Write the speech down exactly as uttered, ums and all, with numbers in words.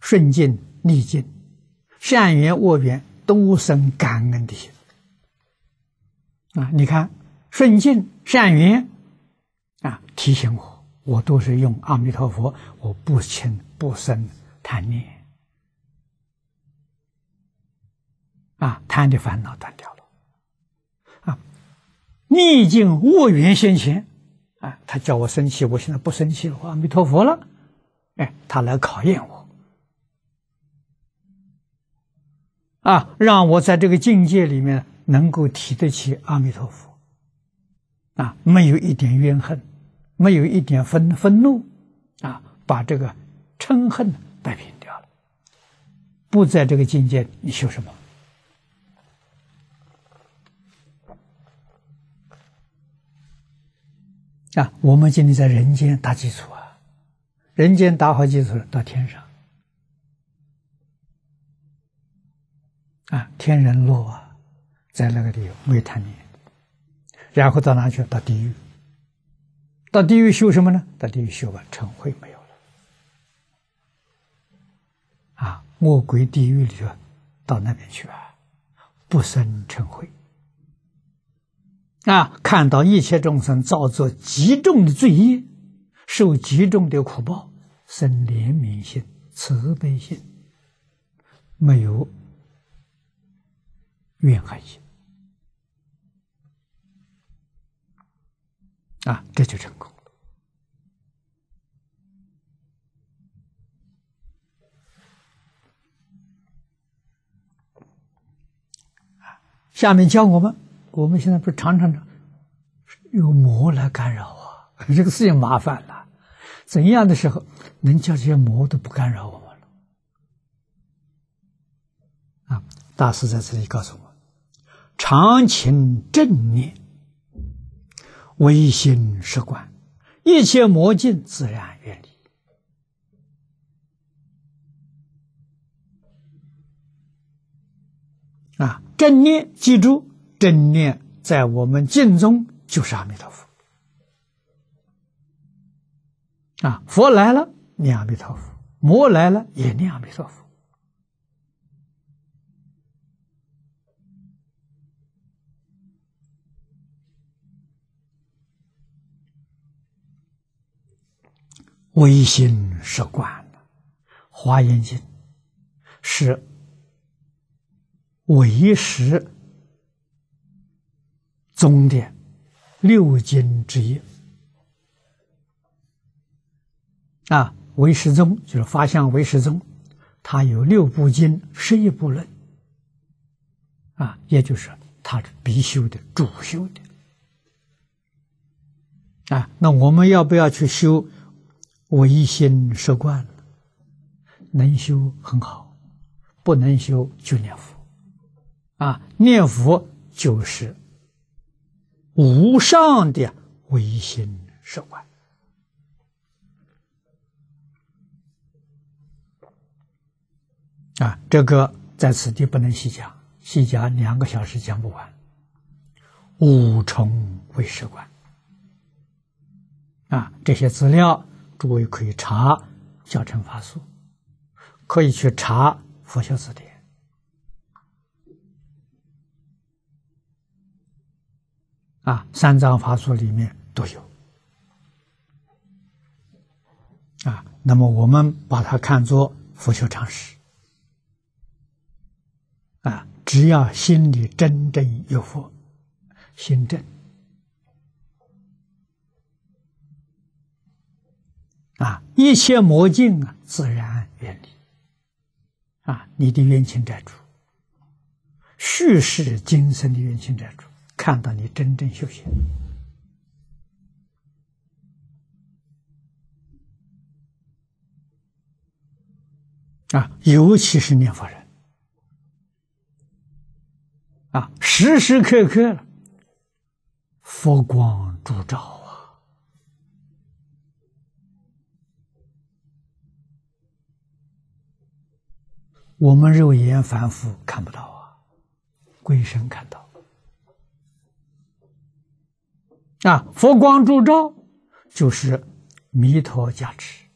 顺境逆境，善缘恶缘都生感恩的心啊！你看顺境善缘啊，提醒我，我都是用阿弥陀佛，我不轻不生贪念啊，贪的烦恼断掉了啊。逆境恶缘现前啊，他叫我生气，我现在不生气了，阿弥陀佛了，哎，他来考验我啊，让我在这个境界里面能够提得起阿弥陀佛啊，没有一点怨恨，没有一点愤愤怒啊，把这个嗔恨摆平掉了。不在这个境界，你修什么？啊，我们今天在人间打基础啊，人间打好基础到天上啊，天人乐啊，在那个地方没贪念，然后到哪去？到地狱。到地狱修什么呢？到地狱修完嗔恚没有了啊，恶鬼地狱里头到那边去啊，不生嗔恚啊，看到一切众生造作极重的罪业，受极重的苦报，生怜悯心、慈悲心，没有怨恨心啊，这就成功了。下面教我们，我们现在不是常常有魔来干扰啊，这个事情麻烦了。怎样的时候能叫这些魔都不干扰我们了？啊，大师在这里告诉我们：常勤正念，唯心是观，一切魔境自然远离。啊，正念，记住，正念在我们经中就是阿弥陀佛。啊，佛来了念阿弥陀佛，魔来了也念阿弥陀佛。唯心是观，华严经是唯识宗的六经之一啊，唯识宗就是法相唯识宗，它有六部经、十一部论啊，也就是它是必修的、主修的啊。那我们要不要去修唯心是观？能修很好，不能修就念佛啊，念佛就是无上的唯心是观啊，这个在此地不能细讲，细讲两个小时讲不完。五重唯识观啊，这些资料诸位可以查教程法疏，可以去查佛学字典啊，三藏法书里面都有啊。那么我们把它看作佛学常识啊，只要心里真正有佛，心正啊，一切魔境啊自然远离啊，你的冤亲债主，续世今生的冤亲债主，看到你真正修行啊，尤其是念佛人啊，时时刻刻佛光烛照啊，我们肉眼凡夫看不到啊，鬼神看到啊，佛光烛照就是弥陀加持